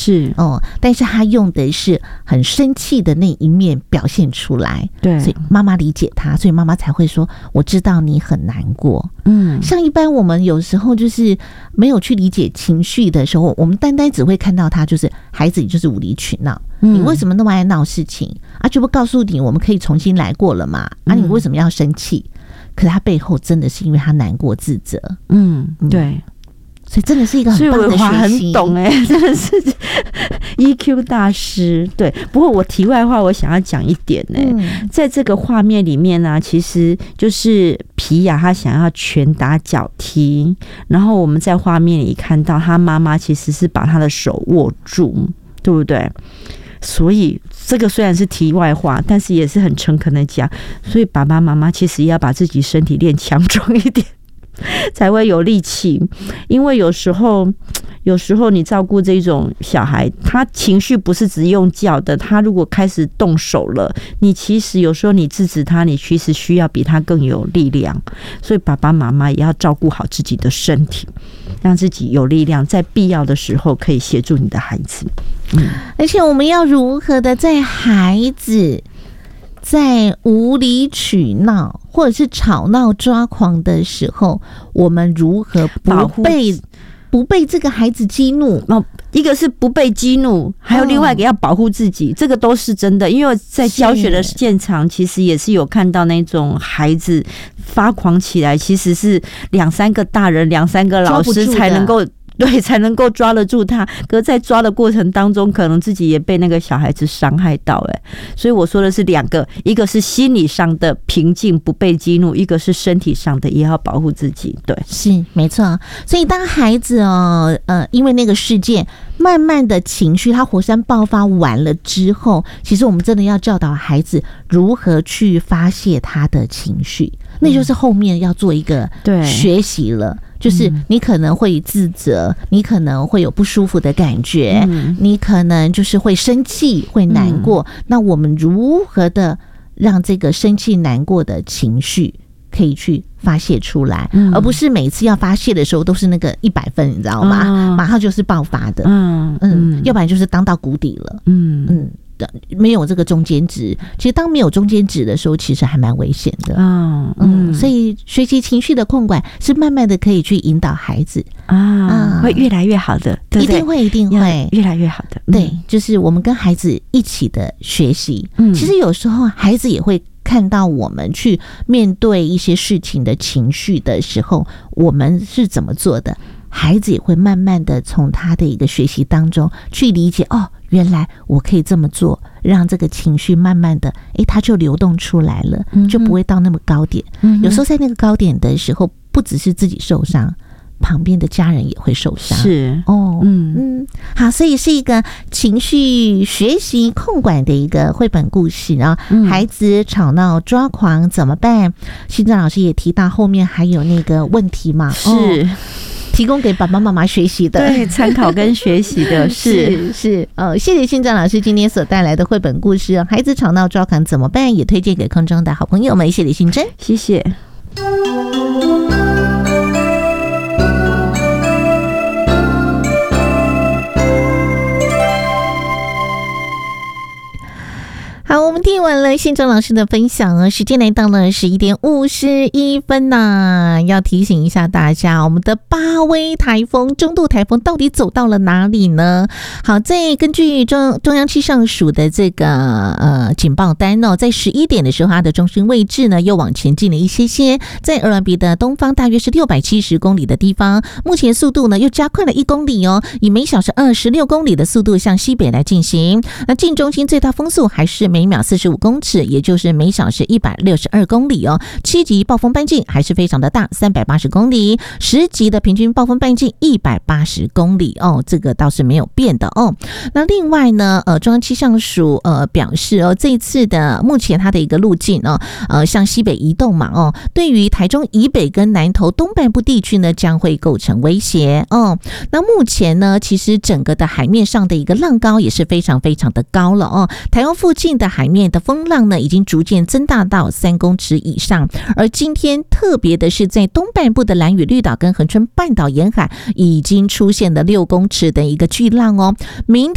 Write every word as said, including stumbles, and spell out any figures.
是哦，但是他用的是很生气的那一面表现出来， 对， 所以妈妈理解他，所以妈妈才会说我知道你很难过。 嗯， 像一般我们有时候就是没有去理解情绪的时候，我们单单只会看到他就是孩子就是无理取闹，嗯，你为什么那么爱闹事情啊？就不告诉你我们可以重新来过了嘛？啊，你为什么要生气？可是他背后真的是因为他难过自责， 嗯，对。 所以真的是一个很棒的学习， 所以我很懂哎、欸，真的是 E Q 大师。对，不过我题外话，我想要讲一点呢、欸嗯，在这个画面里面呢、啊，其实就是皮亚他想要拳打脚踢，然后我们在画面里看到他妈妈其实是把他的手握住，对不对？所以这个虽然是题外话，但是也是很诚恳的讲，所以爸爸妈妈其实也要把自己身体练强壮一点。才会有力气，因为有时候，有时候你照顾这种小孩，他情绪不是只用叫的，他如果开始动手了，你其实有时候你制止他，你其实需要比他更有力量，所以爸爸妈妈也要照顾好自己的身体，让自己有力量，在必要的时候可以协助你的孩子。嗯， 而且我们要如何的在孩子在无理取闹或者是吵闹抓狂的时候，我们如何不被不被这个孩子激怒？ 哦，一个是不被激怒，还有另外一个要保护自己，哦，这个都是真的。因为在教学的现场，其实也是有看到那种孩子发狂起来，其实是两三个大人、两三个老师才能够。对，才能够抓得住他。可是在抓的过程当中，可能自己也被那个小孩子伤害到，哎，所以我说的是两个，一个是心理上的平静不被激怒，一个是身体上的也要保护自己。对， 是没错。所以当孩子哦，呃，因为那个事件，慢慢的情绪他火山爆发完了之后，其实我们真的要教导孩子如何去发泄他的情绪，那就是后面要做一个学习了。就是你可能会自责，你可能会有不舒服的感觉，嗯，你可能就是会生气会难过，嗯，那我们如何的让这个生气难过的情绪可以去发泄出来，嗯，而不是每次要发泄的时候都是那个一百分，你知道吗？哦，马上就是爆发的，嗯嗯，要不然就是当到谷底了，嗯嗯，没有这个中间值。其实当没有中间值的时候，其实还蛮危险的。嗯嗯，所以学习情绪的控管是慢慢的可以去引导孩子啊，会越来越好的，对不对？ 一定会，一定会越来越好的。 对，就是我们跟孩子一起的学习。嗯，其实有时候孩子也会看到我们去面对一些事情的情绪的时候，我们是怎么做的。孩子也会慢慢的从他的一个学习当中去理解，哦，原来我可以这么做，让这个情绪慢慢的，诶，它就流动出来了，就不会到那么高点。嗯，有时候在那个高点的时候，不只是自己受伤，旁边的家人也会受伤。 是哦，嗯嗯，好，所以是一个情绪学习控管的一个绘本故事啊。孩子吵闹抓狂怎么办？心脏老师也提到后面还有那个问题嘛， 是。 哦，提供给爸爸妈妈学习的， 对，参考跟学习的， 是是呃，谢谢信长老师今天所带来的绘本故事《孩子吵闹抓狂怎么办》，也推荐给空中的好朋友们，谢谢信真， 谢谢。 好，我们听完了信中老师的分享啊，时间来到了十一点五十一分呐、啊，要提醒一下大家，我们的八威台风、中度台风到底走到了哪里呢？好，在根据中中央气象署的这个呃警报单哦，在十一点的时候，它的中心位置呢又往前进了一些些，在鹅銮鼻的东方大约是六百七十公里的地方，目前速度呢又加快了一公里哦，以每小时二十六公里的速度向西北来进行。那近中心最大风速还是每秒四十五公尺，也就是每小时一百六十二公里哦。七级暴风半径还是非常的大，三百八十公里。十级的平均暴风半径一百八十公里哦，这个倒是没有变的哦。那另外呢，呃，中央气象署呃表示哦，这一次的目前它的一个路径哦，呃，向西北移动嘛哦，对于台中以北跟南投东半部地区呢，将会构成威胁哦。那目前呢，其实整个的海面上的一个浪高也是非常非常的高了哦。台湾附近的海面的风浪呢，已经逐渐增大到三公尺以上。而今天特别的是，在东半部的兰屿绿岛跟恒春半岛沿海，已经出现了六公尺的一个巨浪哦。明